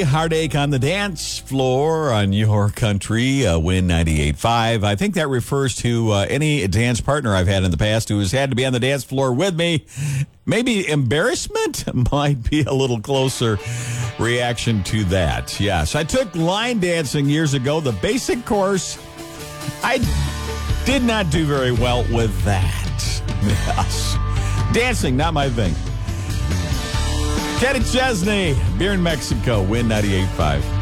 Heartache on the dance floor on your country, Win 98.5. I think that refers to any dance partner I've had in the past who has had to be on the dance floor with me. Maybe embarrassment might be a little closer reaction to that. Yes, I took line dancing years ago, the basic course. I did not do very well with that. Yes. Dancing, not my thing. Kenny Chesney, Beer in Mexico, Win 98.5.